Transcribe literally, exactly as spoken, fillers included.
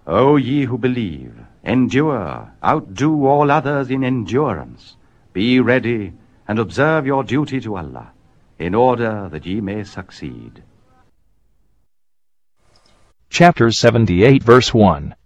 O ye who believe, endure, outdo all others in endurance. Be ready, and observe your duty to Allah, in order that ye may succeed. Chapter seventy-eight, verse one.